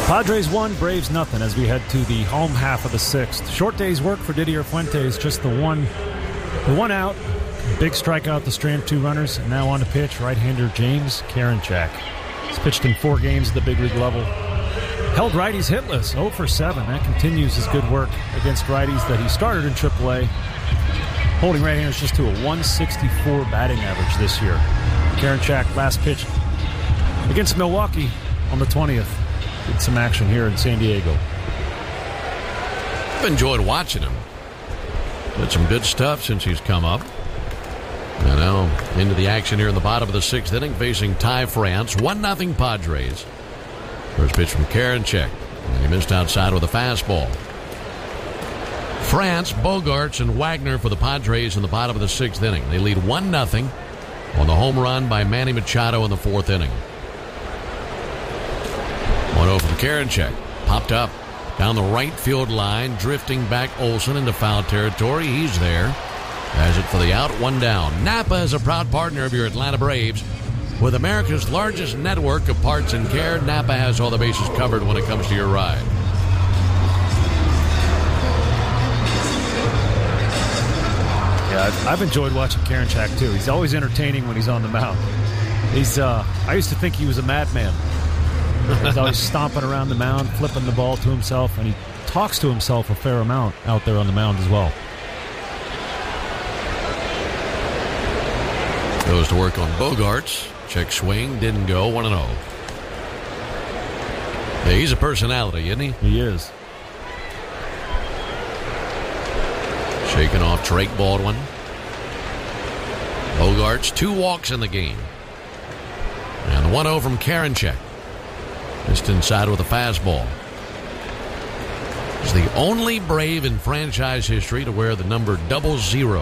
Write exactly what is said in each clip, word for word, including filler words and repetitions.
Padres one, Braves nothing as we head to the home half of the sixth. Short day's work for Didier Fuentes, just the one, the one out. Big strikeout to strand two runners, and now on to pitch, right-hander James Karinchak. He's pitched in four games at the big league level. Held righties hitless, oh for seven. That continues his good work against righties that he started in triple A. Holding right-handers just to a one sixty-four batting average this year. Karinchak last pitched against Milwaukee on the twentieth. Get some action here in San Diego. I've enjoyed watching him. Did some good stuff since he's come up. And now into the action here in the bottom of the sixth inning, facing Ty France. one nothing Padres. First pitch from Karinchak. And he missed outside with a fastball. France, Bogarts, and Wagner for the Padres in the bottom of the sixth inning. They lead one nothing on the home run by Manny Machado in the fourth inning. one oh from Karinchak. Popped up down the right field line, drifting back Olsen into foul territory. He's there. Has it for the out, one down. Napa is a proud partner of your Atlanta Braves. With America's largest network of parts and care, Napa has all the bases covered when it comes to your ride. Yeah, I've, I've enjoyed watching Karinchak too. He's always entertaining when he's on the mound. He's. Uh, I used to think he was a madman. He's always stomping around the mound, flipping the ball to himself, and he talks to himself a fair amount out there on the mound as well. Goes to work on Bogarts. Check swing, didn't go, one and oh. Hey, he's a personality, isn't he? He is. Shaking off Drake Baldwin. Bogarts, two walks in the game. And the one oh from Karinchak. Just inside with a fastball. He's the only Brave in franchise history to wear the number double zero.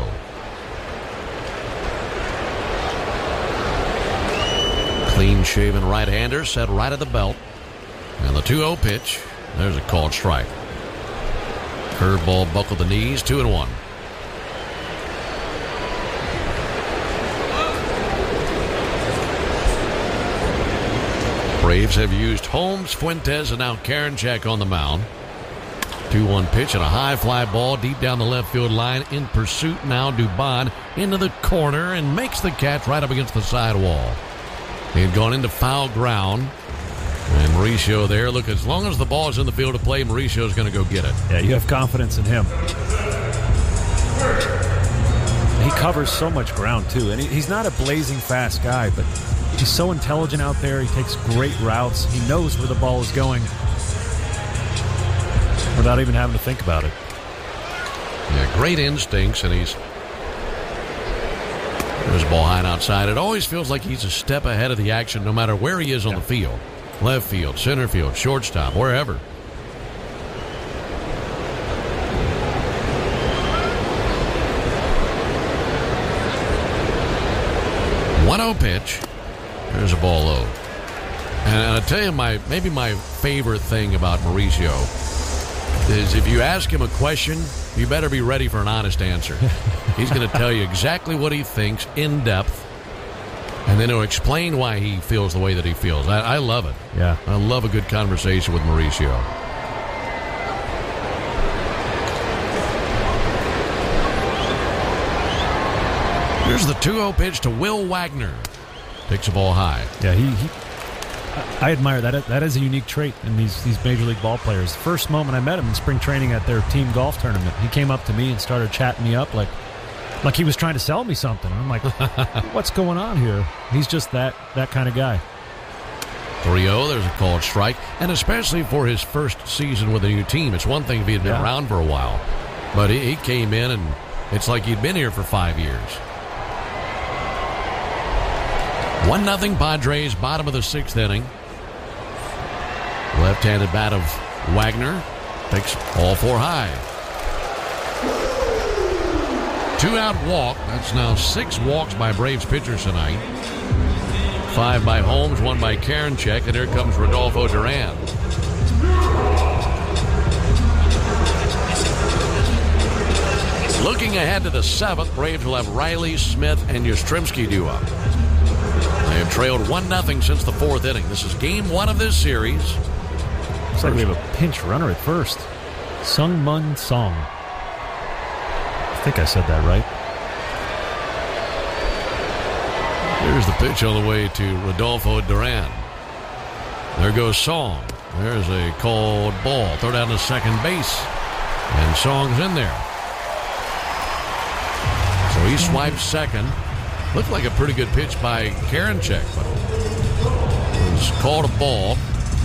Clean-shaven right-hander set right at the belt. And the two oh pitch. There's a called strike. Curveball buckled the knees, two and one. Braves have used Holmes, Fuentes, and now Karinchak on the mound. two one pitch and a high fly ball deep down the left field line. In pursuit now, Dubon into the corner and makes the catch right up against the sidewall. He had gone into foul ground. And Mauricio there. Look, as long as the ball is in the field of play, Mauricio's going to go get it. Yeah, you have confidence in him. He covers so much ground, too. And he, he's not a blazing fast guy, but he's so intelligent out there. He takes great routes. He knows where the ball is going without even having to think about it. Yeah, great instincts, and he's... There's a ball high and outside. It always feels like he's a step ahead of the action no matter where he is on yeah. the field. Left field, center field, shortstop, wherever. one oh pitch. There's a ball low. And I'll tell you, my maybe my favorite thing about Mauricio is if you ask him a question, you better be ready for an honest answer. He's going to tell you exactly what he thinks in depth, and then he'll explain why he feels the way that he feels. I, I love it. Yeah. I love a good conversation with Mauricio. Here's the two oh pitch to Will Wagner. Takes the ball high. Yeah, he, he I admire that. That is a unique trait in these these major league ball players. First moment I met him in spring training at their team golf tournament, he came up to me and started chatting me up like like he was trying to sell me something. I'm like, what's going on here? He's just that that kind of guy. three oh, there's a called strike, and especially for his first season with a new team. It's one thing if he had been yeah. around for a while, but he, he came in and it's like he'd been here for five years. one nothing Padres, bottom of the sixth inning. Left-handed bat of Wagner takes all four high. Two-out walk. That's now six walks by Braves pitchers tonight. Five by Holmes, one by Karinchak, and here comes Rodolfo Duran. Looking ahead to the seventh, Braves will have Riley, Smith, and Yastrzemski due up. They have trailed one nothing since the fourth inning. This is game one of this series. Looks like we have a pinch runner at first. Sung Mun Song. I think I said that right. Here's the pitch on the way to Rodolfo Duran. There goes Song. There's a called ball. Throw down to second base. And Song's in there. So he swipes second. Looked like a pretty good pitch by Karinchak, but it was called a ball.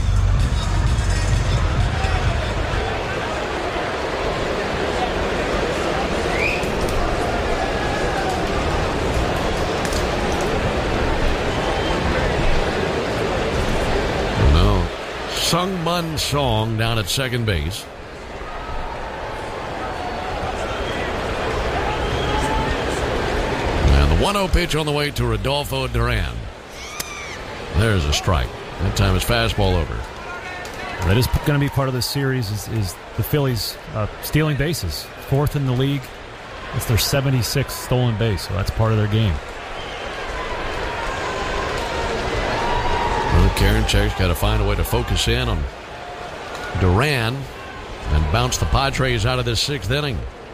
Sung Mun Song down at second base. And the one oh pitch on the way to Rodolfo Duran. There's a strike. That time it's fastball over. That is going to be part of this series is, is the Phillies uh, stealing bases. Fourth in the league. It's their seventy-sixth stolen base, so that's part of their game. Karinchak's got to find a way to focus in on Duran and bounce the Padres out of this sixth inning.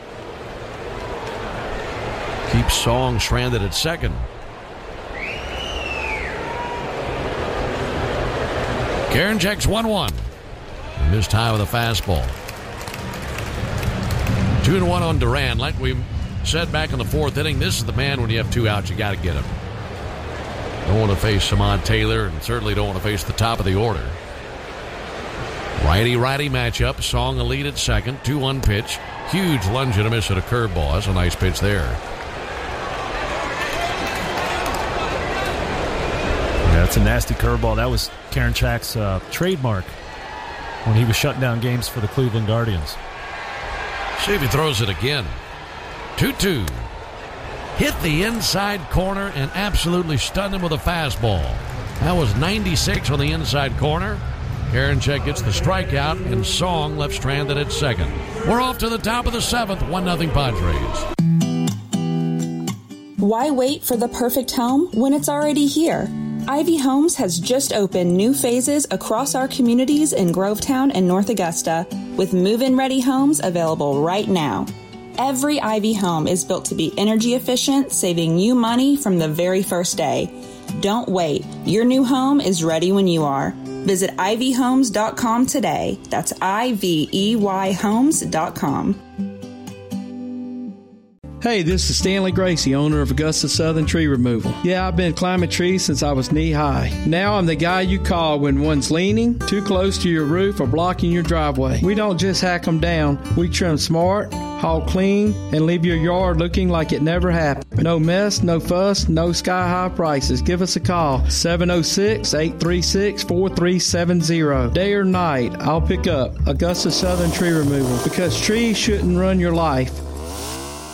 Keep Song stranded at second. Karinchak's one one. Missed high with a fastball. two to one on Duran. Like we said back in the fourth inning, this is the man when you have two outs, you got to get him. Don't want to face Samad Taylor, and certainly don't want to face the top of the order. Righty-righty matchup. Song a lead at second. two one pitch. Huge lunge and a miss at a curveball. That's a nice pitch there. Yeah, that's a nasty curveball. That was Karinchak's uh, trademark when he was shutting down games for the Cleveland Guardians. See if he throws it again. two two. Hit the inside corner and absolutely stunned him with a fastball. That was ninety-six on the inside corner. Karinchak gets the strikeout, and Song left stranded at second. We're off to the top of the seventh, one nothing Padres. Why wait for the perfect home when it's already here? Ivy Homes has just opened new phases across our communities in Grovetown and North Augusta, with move-in ready homes available right now. Every Ivy home is built to be energy efficient, saving you money from the very first day. Don't wait. Your new home is ready when you are. Visit ivy homes dot com today. That's I V E Y homes dot com. Hey, this is Stanley Gracie, owner of Augusta Southern Tree Removal. Yeah, I've been climbing trees since I was knee-high. Now I'm the guy you call when one's leaning, too close to your roof, or blocking your driveway. We don't just hack them down. We trim smart, haul clean, and leave your yard looking like it never happened. No mess, no fuss, no sky-high prices. Give us a call, seven oh six, eight three six, four three seven zero. Day or night, I'll pick up Augusta Southern Tree Removal, because trees shouldn't run your life.